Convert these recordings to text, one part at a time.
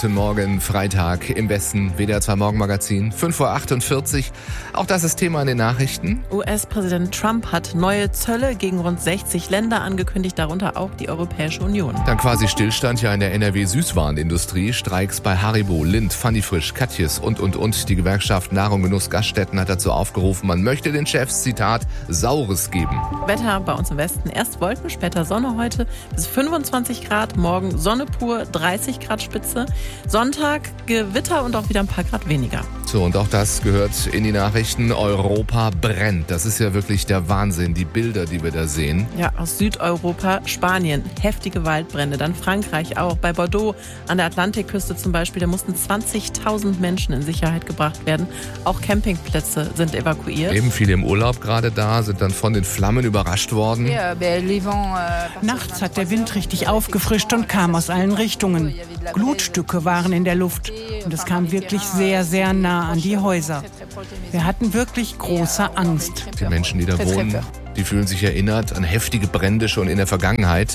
Guten Morgen, Freitag im Westen, WDR 2 Morgenmagazin, 5:48 Uhr. Auch das ist Thema in den Nachrichten. US-Präsident Trump hat neue Zölle gegen rund 60 Länder angekündigt, darunter auch die Europäische Union. Dann quasi Stillstand ja in der NRW-Süßwarenindustrie. Streiks bei Haribo, Lindt, Fanny Frisch, Katjes und. Die Gewerkschaft Nahrung, Genuss, Gaststätten hat dazu aufgerufen, man möchte den Chefs, Zitat, Saures geben. Wetter bei uns im Westen. Erst Wolken, später Sonne heute bis 25 Grad. Morgen Sonne pur, 30 Grad Spitze. Sonntag Gewitter und auch wieder ein paar Grad weniger. So, und auch das gehört in die Nachrichten. Europa brennt. Das ist ja wirklich der Wahnsinn, die Bilder, die wir da sehen. Ja, aus Südeuropa, Spanien, heftige Waldbrände. Dann Frankreich auch. Bei Bordeaux an der Atlantikküste zum Beispiel, da mussten 20.000 Menschen in Sicherheit gebracht werden. Auch Campingplätze sind evakuiert. Eben viele im Urlaub gerade da, sind dann von den Flammen überrascht worden. Nachts hat der Wind richtig aufgefrischt und kam aus allen Richtungen. Glutstücke waren in der Luft und es kam wirklich sehr, sehr nah an die Häuser. Wir hatten wirklich große Angst. Die Menschen, die da wohnen, die fühlen sich erinnert an heftige Brände schon in der Vergangenheit.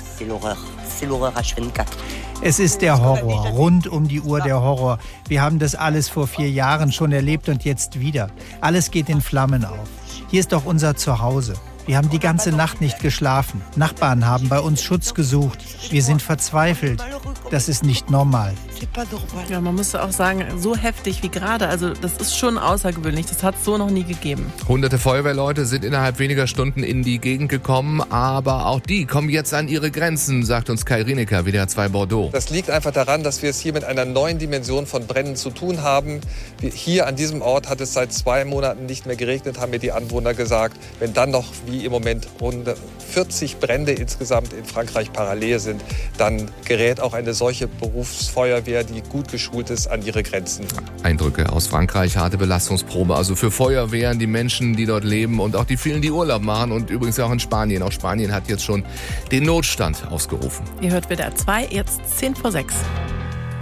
Es ist der Horror, rund um die Uhr der Horror. Wir haben das alles vor 4 Jahren schon erlebt und jetzt wieder. Alles geht in Flammen auf. Hier ist doch unser Zuhause. Wir haben die ganze Nacht nicht geschlafen. Nachbarn haben bei uns Schutz gesucht. Wir sind verzweifelt. Das ist nicht normal. Ja, man müsste auch sagen, so heftig wie gerade. Also das ist schon außergewöhnlich. Das hat es so noch nie gegeben. Hunderte Feuerwehrleute sind innerhalb weniger Stunden in die Gegend gekommen. Aber auch die kommen jetzt an ihre Grenzen, sagt uns Kai Rienecker, WDR 2 Bordeaux. Das liegt einfach daran, dass wir es hier mit einer neuen Dimension von Bränden zu tun haben. Hier an diesem Ort hat es seit 2 Monaten nicht mehr geregnet, haben mir die Anwohner gesagt. Wenn dann noch wie im Moment rund 40 Brände insgesamt in Frankreich parallel sind, dann gerät auch eine solche Berufsfeuerwehr, die gut geschult ist, an ihre Grenzen. Eindrücke aus Frankreich, harte Belastungsprobe. Also für Feuerwehren, die Menschen, die dort leben und auch die vielen, die Urlaub machen und übrigens auch in Spanien. Auch Spanien hat jetzt schon den Notstand ausgerufen. Ihr hört WDR 2, jetzt 5:10 Uhr.